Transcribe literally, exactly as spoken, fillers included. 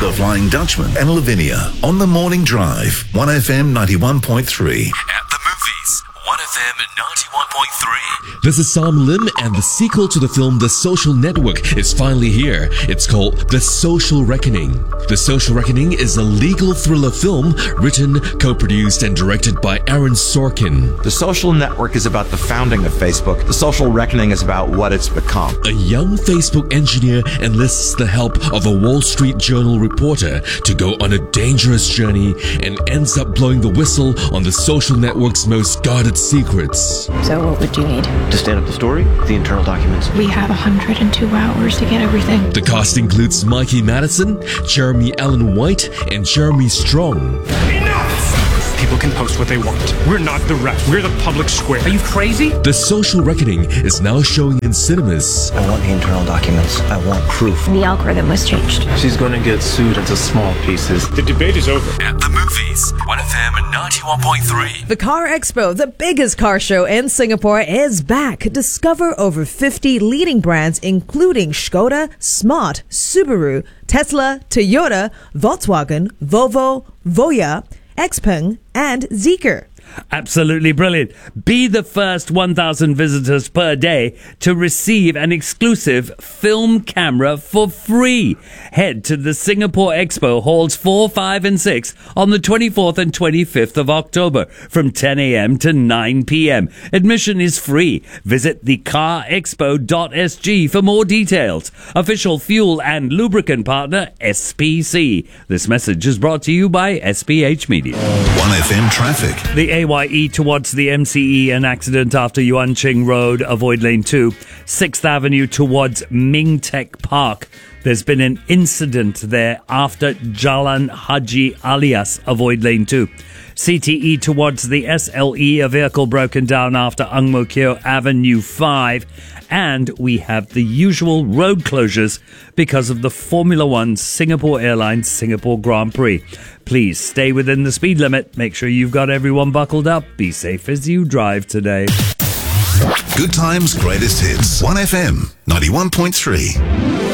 The Flying Dutchman and Lavinia on the Morning Drive. one F M ninety-one point three. At the movies, one F M ninety-one point three. This is Sam Lim, and the sequel to the film The Social Network is finally here. It's called The Social Reckoning. The Social Reckoning is a legal thriller film written, co-produced, and directed by Aaron Sorkin. The Social Network is about the founding of Facebook. The Social Reckoning is about what it's become. A young Facebook engineer enlists the help of a Wall Street Journal reporter to go on a dangerous journey and ends up blowing the whistle on the social network's most guarded secrets. So what would you need? To stand up the story, the internal documents. We have one hundred two hours to get everything. The cast includes Mikey Madison, Jeremy Allen White, and Jeremy Strong. Enough! People can post what they want. We're not the rest. We're the public square. Are you crazy? The Social Reckoning is now showing in cinemas. I want the internal documents. I want proof. The algorithm was changed. She's gonna get sued into small pieces. The debate is over. At the movies, one F M ninety-one point three. The Car Expo, the biggest car show in Singapore, is back. Discover over fifty leading brands including Skoda, Smart, Subaru, Tesla, Toyota, Volkswagen, Volvo, Voya, Xpeng, and Zeekr. Absolutely brilliant. Be the first one thousand visitors per day to receive an exclusive film camera for free. Head to the Singapore Expo Halls four, five and six on the twenty-fourth and twenty-fifth of October from ten a.m. to nine p.m. Admission is free. Visit the car expo dot s g for more details. Official fuel and lubricant partner S P C. This message is brought to you by S P H Media. one F M traffic. The A Y E towards the M C E, an accident after Yuan Ching Road, avoid lane two. sixth Avenue towards Ming Tech Park. There's been an incident there after Jalan Haji Alias, avoid lane two. C T E towards the S L E, a vehicle broken down after Ang Mo Kio Avenue five. And we have the usual road closures because of the Formula One Singapore Airlines Singapore Grand Prix. Please stay within the speed limit. Make sure you've got everyone buckled up. Be safe as you drive today. Good times, greatest hits. one F M ninety-one point three.